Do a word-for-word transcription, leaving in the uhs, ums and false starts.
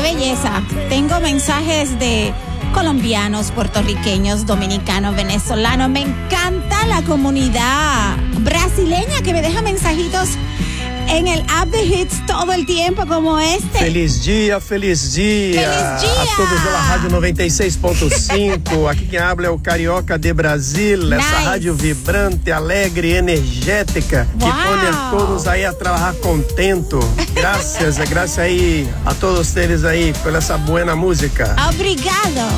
belleza. Tengo mensajes de colombianos, puertorriqueños, dominicanos, venezolanos. Me encanta la comunidad brasileña que me deja mensajitos en el app de Hits todo el tiempo como este. Feliz dia, feliz dia. Feliz dia. A todos pela Rádio noventa e seis ponto cinco. Aqui quem habla é o Carioca de Brasil. Nice. Essa rádio vibrante, alegre, energética, que Wow. põe a todos aí a trabalhar contento. Graças, graças aí a todos vocês aí por essa buena música. Obrigado.